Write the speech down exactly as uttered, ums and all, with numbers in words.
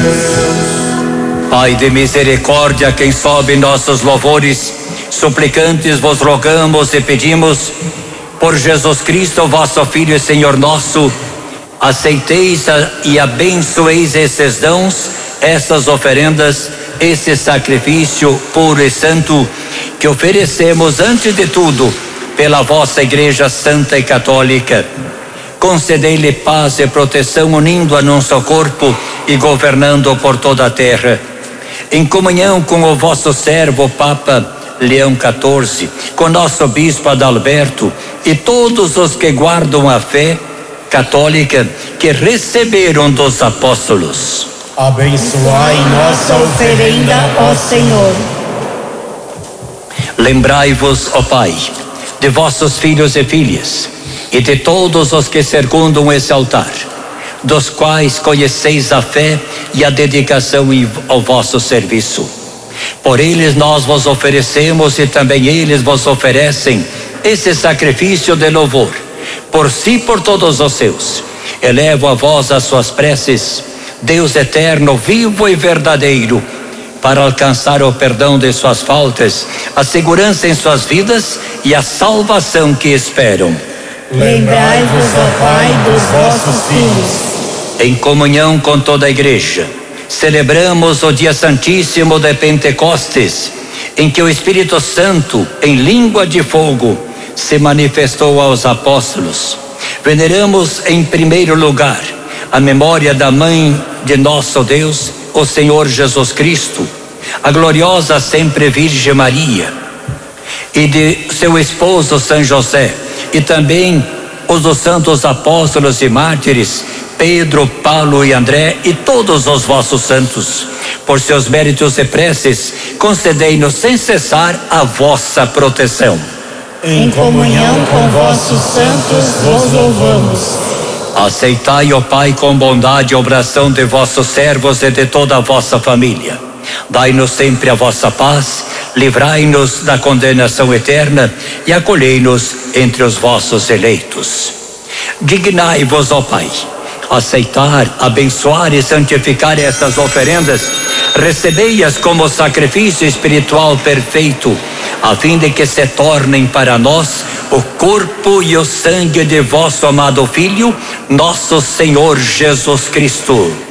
Pai de misericórdia, quem sobe nossos louvores, suplicantes vos rogamos e pedimos, por Jesus Cristo, vosso Filho e Senhor nosso, aceiteis e abençoeis esses dons, essas oferendas, esse sacrifício puro e santo que oferecemos antes de tudo pela vossa Igreja Santa e Católica. Concedei-lhe paz e proteção, unindo-a num só corpo e governando por toda a terra. Em comunhão com o vosso servo Papa Leão quatorze, com nosso Bispo Adalberto e todos os que guardam a fé católica que receberam dos apóstolos. Abençoai nossa oferenda, ó Senhor. Lembrai-vos, ó Pai, de vossos filhos e filhas e de todos os que circundam esse altar, dos quais conheceis a fé e a dedicação ao vosso serviço. Por eles nós vos oferecemos e também eles vos oferecem esse sacrifício de louvor, por si e por todos os seus. Elevo a vós as suas preces, Deus eterno, vivo e verdadeiro, para alcançar o perdão de suas faltas, a segurança em suas vidas e a salvação que esperam. Lembrai-vos, ó Pai, dos vossos filhos. Em comunhão com toda a Igreja, celebramos o dia santíssimo de Pentecostes, em que o Espírito Santo, em língua de fogo, se manifestou aos apóstolos. Veneramos em primeiro lugar a memória da Mãe de nosso Deus, o Senhor Jesus Cristo, a gloriosa sempre Virgem Maria, e de seu esposo São José, e também os dos santos apóstolos e mártires, Pedro, Paulo e André, e todos os vossos santos. Por seus méritos e preces, concedei-nos sem cessar a vossa proteção. Em comunhão com vossos santos vos louvamos. Aceitai, ó Pai, com bondade a oração de vossos servos e de toda a vossa família. Dai-nos sempre a vossa paz, livrai-nos da condenação eterna e acolhei-nos entre os vossos eleitos. Dignai-vos, ó Pai, aceitar, abençoar e santificar estas oferendas, recebei-as como sacrifício espiritual perfeito, a fim de que se tornem para nós o corpo e o sangue de vosso amado Filho, nosso Senhor Jesus Cristo.